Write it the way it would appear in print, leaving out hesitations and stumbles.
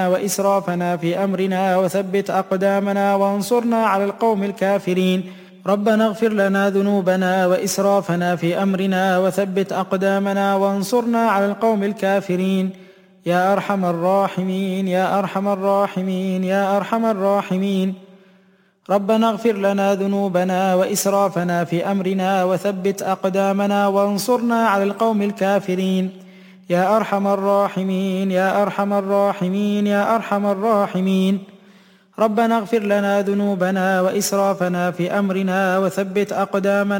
وإسرافنا في أمرنا وثبت أقدامنا وانصرنا على القوم الكافرين. ربنا اغفر لنا ذنوبنا وإسرافنا في أمرنا وثبت أقدامنا وانصرنا على القوم الكافرين. يا أرحم الراحمين يا أرحم الراحمين يا أرحم الراحمين. ربنا اغفر لنا ذنوبنا وإسرافنا في أمرنا وثبت أقدامنا وانصرنا على القوم الكافرين. يا أرحم الراحمين يا أرحم الراحمين يا أرحم الراحمين. ربنا اغفر لنا ذنوبنا وإسرافنا في أمرنا وثبت أقدامنا